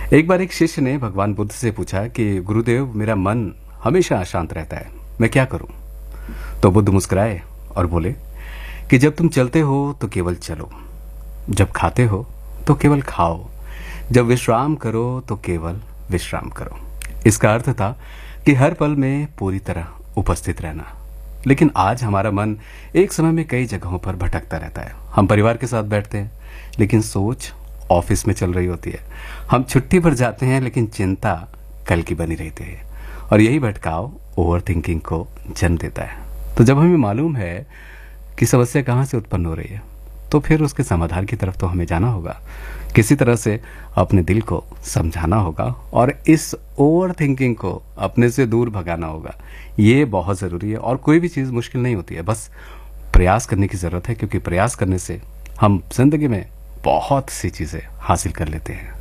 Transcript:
एक बार एक शिष्य ने भगवान बुद्ध से पूछा कि गुरुदेव, मेरा मन हमेशा अशांत रहता है, मैं क्या करूं? तो बुद्ध मुस्कुराए और बोले कि जब तुम चलते हो तो केवल चलो, जब खाते हो तो केवल खाओ, जब विश्राम करो तो केवल विश्राम करो। इसका अर्थ था कि हर पल में पूरी तरह उपस्थित रहना। लेकिन आज हमारा मन एक समय में कई जगहों पर भटकता रहता है। हम परिवार के साथ बैठते हैं लेकिन सोच ऑफिस में चल रही होती है। हम छुट्टी पर जाते हैं लेकिन चिंता कल की बनी रहती है। और यही भटकाव ओवर थिंकिंग को जन्म देता है। तो जब हमें मालूम है कि समस्या कहाँ से उत्पन्न हो रही है, तो फिर उसके समाधान की तरफ तो हमें जाना होगा। किसी तरह से अपने दिल को समझाना होगा और इस ओवर थिंकिंग को अपने से दूर भगाना होगा। ये बहुत ज़रूरी है और कोई भी चीज़ मुश्किल नहीं होती है, बस प्रयास करने की ज़रूरत है, क्योंकि प्रयास करने से हम जिंदगी में बहुत सी चीज़ें हासिल कर लेते हैं।